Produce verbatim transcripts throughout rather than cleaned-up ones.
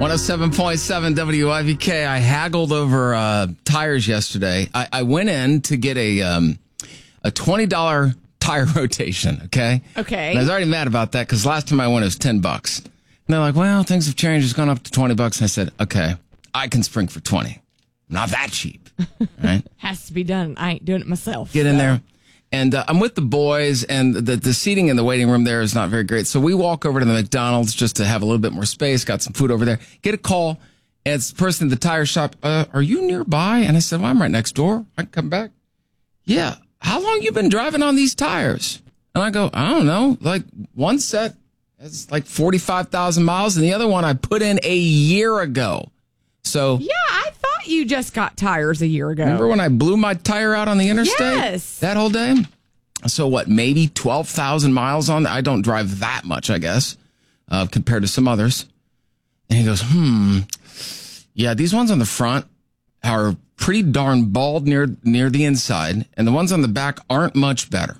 one oh seven point seven W I V K. I haggled over uh, tires yesterday. I, I went in to get a um, a twenty dollars tire rotation, okay? Okay. And I was already mad about that because last time I went it was ten bucks. And they're like, well, things have changed. It's gone up to twenty bucks. And I said, okay, I can spring for twenty. Not that cheap, right? Has to be done. I ain't doing it myself. Get so. in there. And uh, I'm with the boys, and the, the seating in the waiting room there is not very great. So we walk over to the McDonald's just to have a little bit more space, got some food over there, get a call, and it's the person at the tire shop, uh, are you nearby? And I said, well, I'm right next door. I can come back. Yeah. How long you been driving on these tires? And I go, I don't know, like one set is like forty-five thousand miles, and the other one I put in a year ago. So Yeah, I thought you just got tires a year ago. remember when I blew my tire out on the interstate? Yes. That whole day? So what, maybe twelve thousand miles on? I don't drive that much, I guess, uh, compared to some others. And he goes, hmm, yeah, these ones on the front are pretty darn bald near near the inside, and the ones on the back aren't much better.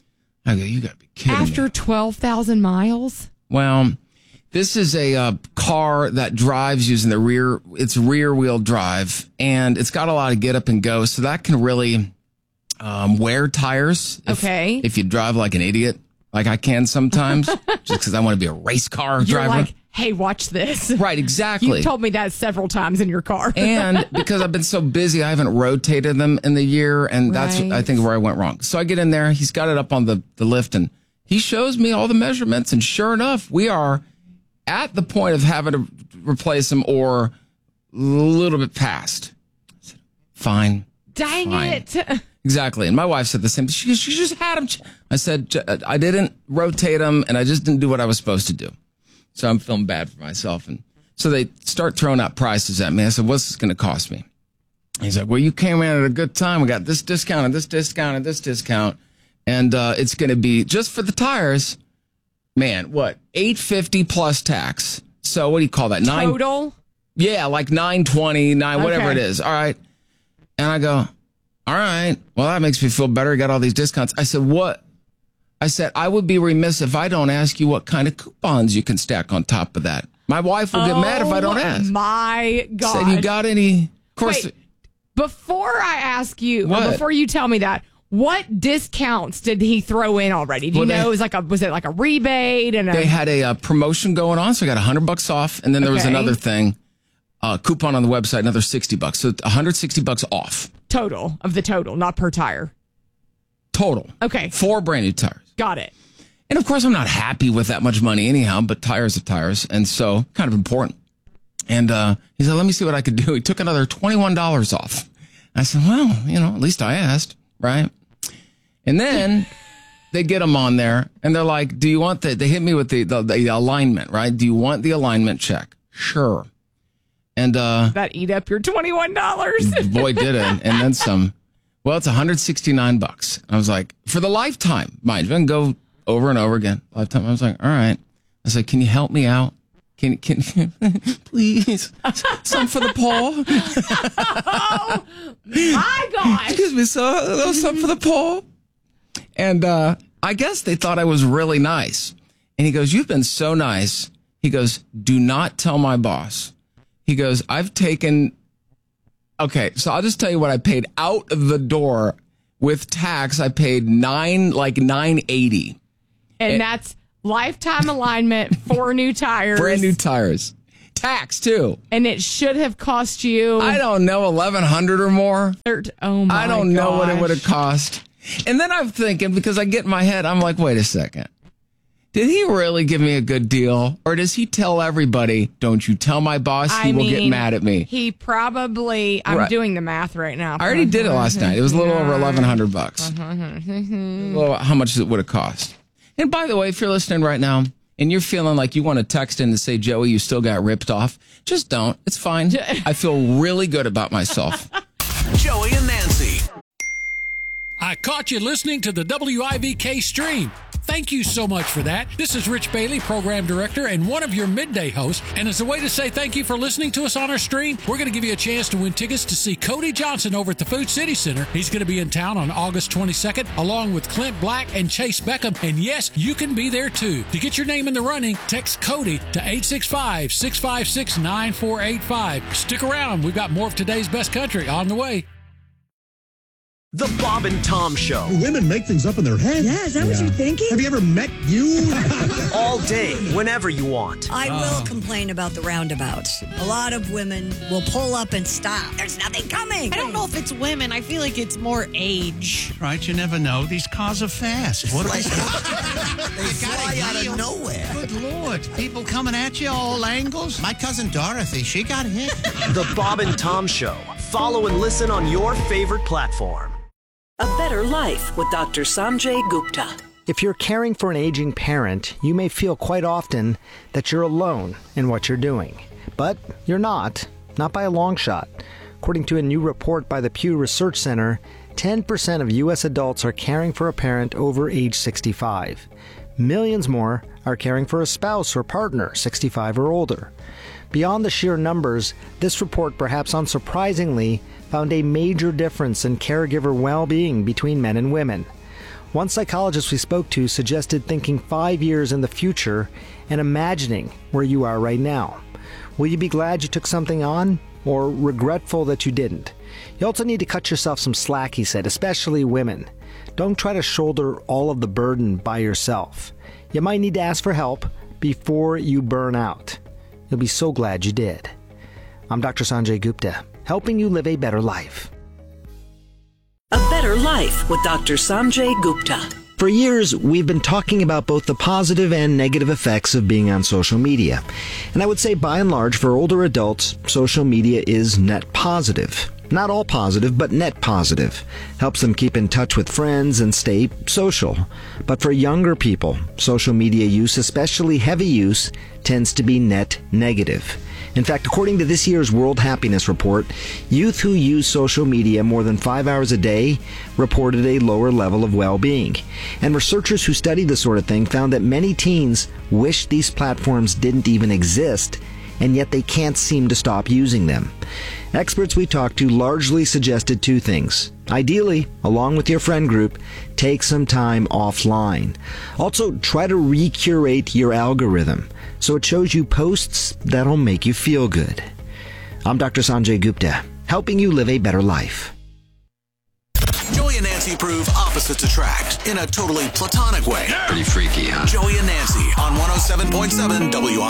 I go, you got to be kidding After me. twelve thousand miles? Well, this is a uh, car that drives using the rear, it's rear wheel drive, and it's got a lot of get up and go. So that can really um, wear tires. If, Okay. If you drive like an idiot, like I can sometimes, just because I want to be a race car You're driver. like, hey, watch this. Right, exactly. You told me that several times in your car. And because I've been so busy, I haven't rotated them in the year, and that's, Right. I think, where I went wrong. So I get in there, he's got it up on the, the lift, and he shows me all the measurements, and sure enough, we are at the point of having to replace them or a little bit past. I said, fine. Dang fine. it. Exactly. And my wife said the same. She goes, she just had them. I said, "J- I didn't rotate them, and I just didn't do what I was supposed to do. So I'm feeling bad for myself. And so they start throwing out prices at me. I said, what's this going to cost me? He's like, well, you came in at a good time. We got this discount and this discount and this discount. And uh, it's going to be just for the tires. Man, what? eight fifty plus tax. So what do you call that? Nine. Total? Yeah, like nine twenty, nine, whatever Okay. it is. All right. And I go, all right. Well, that makes me feel better. I got all these discounts. I said, what? I said, I would be remiss if I don't ask you what kind of coupons you can stack on top of that. My wife will get mad if I don't ask. My God. Said, you got any? Of course. Wait, before I ask you, What? or before you tell me that, what discounts did he throw in already? Do you Well, they- know? It was like a was it like a rebate and a They had a uh, promotion going on, so I got a hundred bucks off, and then there was Okay. another thing, uh, coupon on the website, another sixty bucks, so one hundred sixty bucks off total of the total, not per tire. total. Okay, Four brand new tires, got it. and of course I'm not happy with that much money anyhow, but tires are tires, and so kind of important. And uh, he said, "Let me see what I could do." He took another twenty-one dollars off. I said, "Well, you know, at least I asked, right?" And then they get them on there, and they're like, do you want the, they hit me with the, the, the alignment, right? Do you want the alignment check? Sure. And uh, That eat up your twenty-one dollars. boy, did it. And then some. Well, it's one hundred sixty-nine bucks. I was like, for the lifetime, mind you, I can go over and over again. Lifetime. I was like, all right. I said, can you help me out? Can, can, please, some for the paw? Oh my gosh. Excuse me, sir, a little something for the paw? And uh, I guess they thought I was really nice. And he goes, you've been so nice. He goes, do not tell my boss. He goes, I've taken, okay, so I'll just tell you what I paid out of the door with tax. I paid nine, like nine eighty. And It- that's lifetime alignment, four new tires. Brand new tires. Tax too. And it should have cost you. I don't know, eleven hundred or more. third- Oh my I don't know what it gosh. would have cost. And then I'm thinking, because I get in my head, I'm like, wait a second. Did he really give me a good deal? Or does he tell everybody, don't you tell my boss, he I will get mean, mad at me? He probably, I'm Right. doing the math right now. I already did it last night. It was a little over eleven hundred bucks. Well, how much it would have cost? And by the way, if you're listening right now and you're feeling like you want to text in to say, Joey, you still got ripped off, just don't. It's fine. I feel really good about myself. Joey and Nancy. I caught you listening to the W I V K stream. Thank you so much for that. This is Rich Bailey, Program Director and one of your midday hosts. And as a way to say thank you for listening to us on our stream, we're going to give you a chance to win tickets to see Cody Johnson over at the Food City Center. He's going to be in town on August twenty-second, along with Clint Black and Chase Beckham. And yes, you can be there too. To get your name in the running, text Cody to eight six five, six five six, nine four eight five. Stick around. We've got more of today's best country on the way. The Bob and Tom Show. Women make things up in their head. Yeah, is that yeah. what you're thinking? Have you ever met you? All day, whenever you want. I oh. will complain about the roundabouts. A lot of women will pull up and stop. There's nothing coming. I don't know if it's women. I feel like it's more age. Right, you never know. These cars are fast. What are they? They fly out of nowhere. Good Lord. People coming at you all angles. My cousin Dorothy, she got hit. The Bob and Tom Show. Follow and listen on your favorite platform. A Better Life with Doctor Sanjay Gupta. If you're caring for an aging parent, you may feel quite often that you're alone in what you're doing. But you're not, not by a long shot. According to a new report by the Pew Research Center, ten percent of U S adults are caring for a parent over age sixty-five. Millions more are caring for a spouse or partner sixty-five or older. Beyond the sheer numbers, this report, perhaps unsurprisingly, found a major difference in caregiver well-being between men and women. One psychologist we spoke to suggested thinking five years in the future and imagining where you are right now. Will you be glad you took something on, or regretful that you didn't? You also need to cut yourself some slack, he said, especially women. Don't try to shoulder all of the burden by yourself. You might need to ask for help before you burn out. You'll be so glad you did. I'm Doctor Sanjay Gupta, helping you live a better life. A Better Life with Doctor Sanjay Gupta. For years, we've been talking about both the positive and negative effects of being on social media. And I would say, by and large, for older adults, social media is net positive. Not all positive, but net positive. Helps them keep in touch with friends and stay social. But for younger people, social media use, especially heavy use, tends to be net negative. In fact, according to this year's World Happiness Report, youth who use social media more than five hours a day reported a lower level of well-being. And researchers who studied this sort of thing found that many teens wish these platforms didn't even exist, and yet they can't seem to stop using them. Experts we talked to largely suggested two things. Ideally, along with your friend group, take some time offline. Also, try to recurate your algorithm so it shows you posts that'll make you feel good. I'm Doctor Sanjay Gupta, helping you live a better life. Joey and Nancy prove opposites attract in a totally platonic way. Pretty freaky, huh? Joey and Nancy on one oh seven point seven W I